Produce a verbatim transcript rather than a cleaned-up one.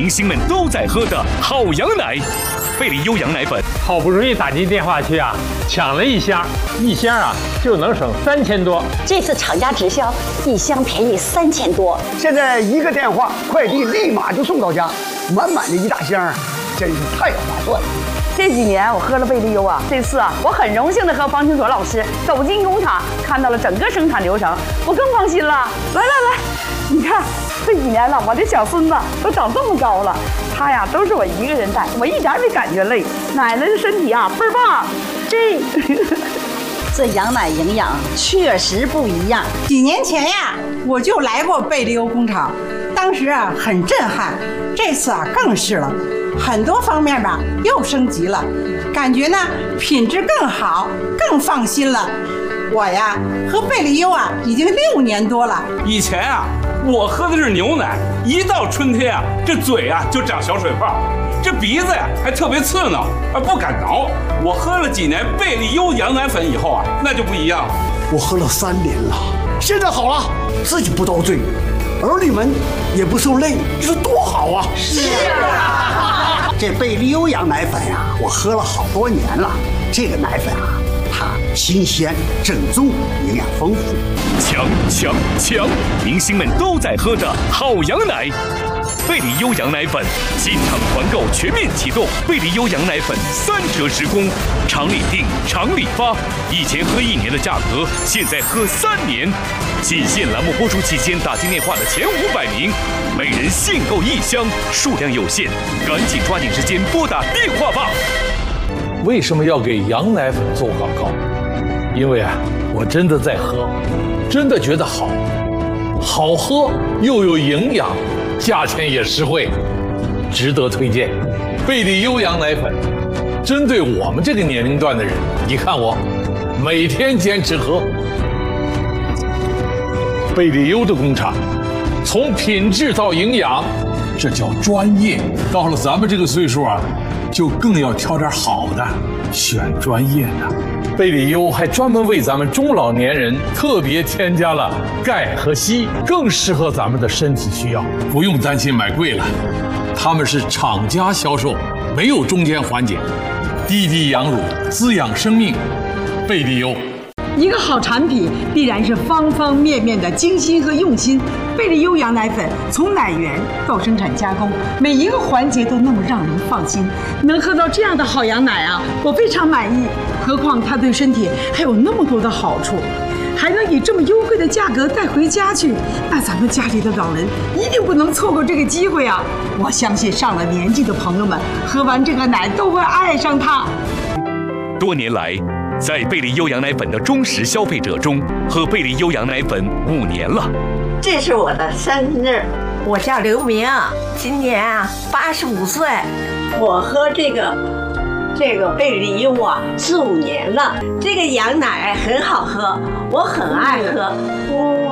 明星们都在喝的好羊奶。贝利优羊奶粉， 好不容易打进电话去啊，抢了一箱，一箱啊就能省三千多。 这次厂家直销，一箱便宜三千多。 现在一个电话，快递立马就送到家，满满的一大箱，真是太划算了。 这几年我喝了贝利优啊，这次啊，我很荣幸的和方清卓老师走进工厂，看到了整个生产流程，我更放心了。来来来，你看这几年了，我的小孙子都长这么高了，他呀都是我一个人带，我一点没感觉累。奶奶的身体啊倍儿棒，这这羊奶营养确实不一样。 几年前呀，我就来过贝利优工厂，当时啊很震撼，这次啊更是了。很多方面吧又升级了，感觉呢品质更好，更放心了。我呀喝贝利优啊已经六年多了。 以前啊我喝的是牛奶，一到春天啊这嘴啊就长小水泡，这鼻子呀还特别刺挠，啊不敢挠。我喝了几年贝利优羊奶粉以后啊，那就不一样了。 我喝了三年了，现在好了，自己不遭罪，儿女们也不受累，这是多好啊！ 是啊， 这贝利优羊奶粉呀，我喝了好多年了。这个奶粉啊，它新鲜、正宗，营养丰富。 强强强！明星们都在喝的好羊奶。贝利优羊奶粉进场团购全面启动，贝利优羊奶粉三折实供，厂里订，厂里发。以前喝一年的价格，现在喝三年。仅限栏目播出期间打进电话的前五百名，每人限购一箱，数量有限，赶紧抓紧时间拨打电话吧。 为什么要给羊奶粉做广告？因为啊，我真的在喝，真的觉得好，好喝又有营养。价钱也实惠，值得推荐。贝利优羊奶粉，针对我们这个年龄段的人，你看我每天坚持喝。贝利优的工厂，从品质到营养，这叫专业。到了咱们这个岁数啊，就更要挑点好的，选专业的。贝利优还专门为咱们中老年人特别添加了钙和硒，更适合咱们的身体需要，不用担心买贵了。他们是厂家销售，没有中间环节，滴滴养乳，滋养生命。贝利优。 一个好产品必然是方方面面的精心和用心。贝利优羊奶粉从奶源到生产加工，每一个环节都那么让人放心。能喝到这样的好羊奶啊，我非常满意。何况它对身体还有那么多的好处，还能以这么优惠的价格带回家去，那咱们家里的老人一定不能错过这个机会啊！我相信上了年纪的朋友们喝完这个奶都会爱上它。 多年来，在贝利优羊奶粉的忠实消费者中，喝贝利优羊奶粉五年了。 这是我的生日，我叫刘明，今年啊八十五岁。我喝这个这个贝利优啊四五年了，这个羊奶很好喝，我很爱喝。